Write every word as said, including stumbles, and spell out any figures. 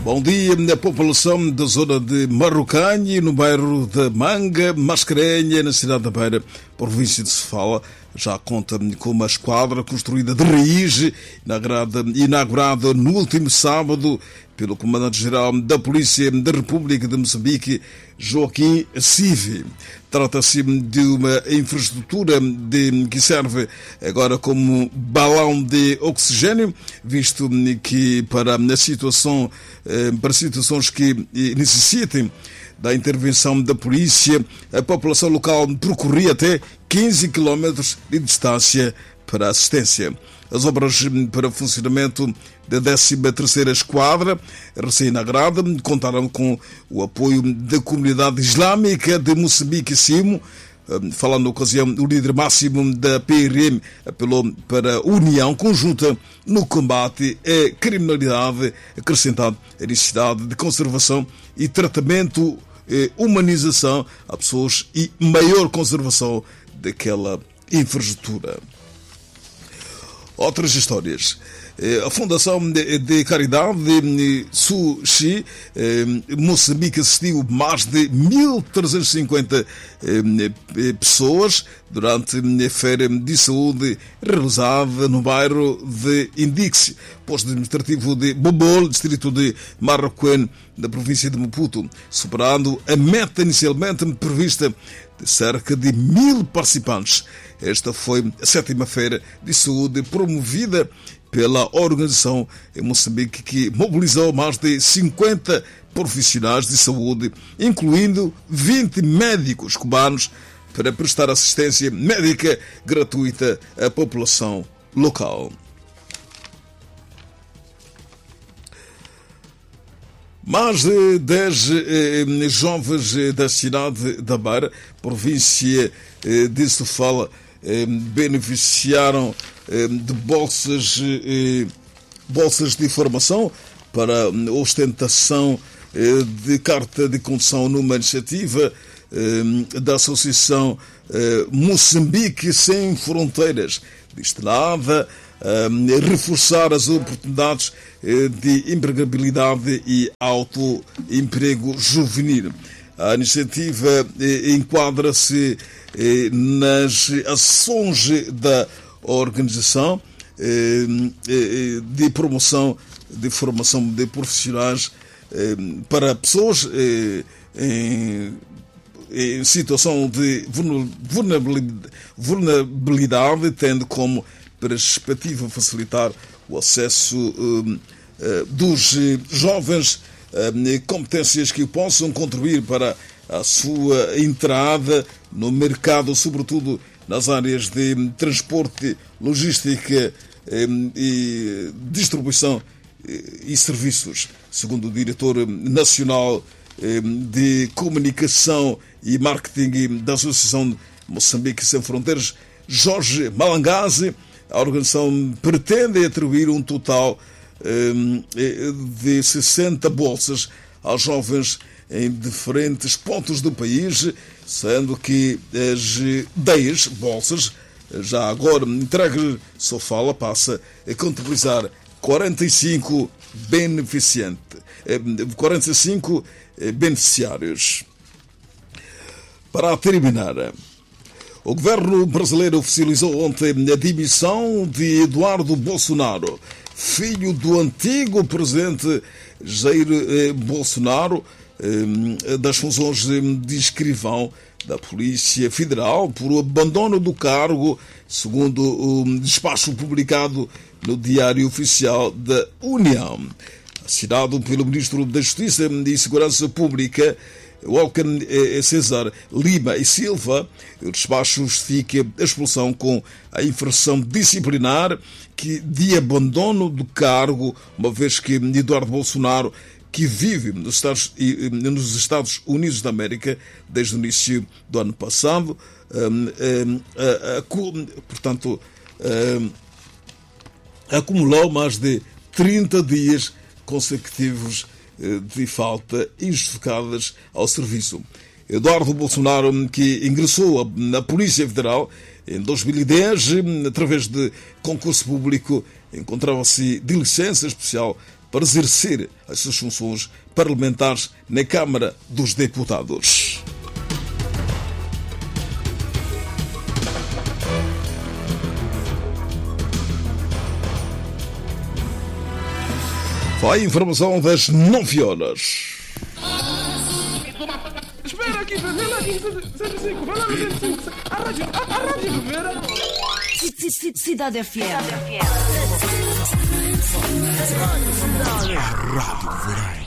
Bom dia, a população da zona de Marrocanha, no bairro da Manga, Mascarenha, na cidade da Beira, província de Sofala, já conta com uma esquadra construída de raiz, inaugurada, inaugurada no último sábado pelo Comandante-Geral da Polícia da República de Moçambique, Joaquim Civi. Trata-se de uma infraestrutura de, que serve agora como balão de oxigênio, visto que para a situação, para situações que necessitem da intervenção da polícia, a população local percorria até quinze quilómetros de distância para a assistência. As obras para funcionamento da décima terceira Esquadra, recém-inaugurada, contaram com o apoio da comunidade islâmica de Moçambique, Simo. Falando na ocasião, o líder máximo da P R M apelou para a união conjunta no combate à criminalidade, acrescentando a necessidade de conservação e tratamento, eh, humanização a pessoas e maior conservação daquela infraestrutura. Outras histórias. A Fundação de Caridade de Sushi Moçambique assistiu mais de mil trezentas e cinquenta pessoas durante a feira de saúde realizada no bairro de Indixe, posto administrativo de Bobol, distrito de Marroquém, da província de Maputo, superando a meta inicialmente prevista de cerca de mil participantes. Esta foi a sétima feira de saúde promovida pela organização em Moçambique, que mobilizou mais de cinquenta profissionais de saúde, incluindo vinte médicos cubanos, para prestar assistência médica gratuita à população local. Mais de dez eh, jovens da cidade da Beira, província eh, de Sofala, eh, beneficiaram eh, de bolsas, eh, bolsas de formação para ostentação eh, de carta de condução numa iniciativa eh, da Associação eh, Moçambique Sem Fronteiras, destinada a reforçar as oportunidades de empregabilidade e autoemprego juvenil. A iniciativa enquadra-se nas ações da organização de promoção de formação de profissionais para pessoas em em situação de vulnerabilidade, tendo como perspectiva facilitar o acesso um, uh, dos jovens uh, competências que possam contribuir para a sua entrada no mercado, sobretudo nas áreas de transporte, logística um, e distribuição e, e serviços. Segundo o diretor nacional um, de comunicação e marketing da Associação Moçambique Sem Fronteiras, Jorge Malangase, a organização pretende atribuir um total um, de sessenta bolsas aos jovens em diferentes pontos do país, sendo que as dez bolsas, já agora entregue Sofala, passa a contabilizar quarenta e cinco beneficiantes, quarenta e cinco beneficiários. Para terminar, o governo brasileiro oficializou ontem a demissão de Eduardo Bolsonaro, filho do antigo presidente Jair Bolsonaro, das funções de escrivão da Polícia Federal por abandono do cargo, segundo o despacho publicado no Diário Oficial da União. Assinado pelo Ministro da Justiça e Segurança Pública, Walken César Lima e Silva, o despacho justifica a expulsão com a infração disciplinar que de abandono do cargo, uma vez que Eduardo Bolsonaro, que vive nos Estados, nos Estados Unidos da América desde o início do ano passado, portanto, acumulou mais de trinta dias consecutivos de falta injustificadas ao serviço. Eduardo Bolsonaro, que ingressou na Polícia Federal em dois mil e dez, através de concurso público, encontrava-se de licença especial para exercer as suas funções parlamentares na Câmara dos Deputados. Vai a informação das nove horas. Espera aqui, vai lá aqui, cento e cinco, vai lá no cento e cinco. A rádio, a rádio, vera. Cidade F M. A Rádio Verão.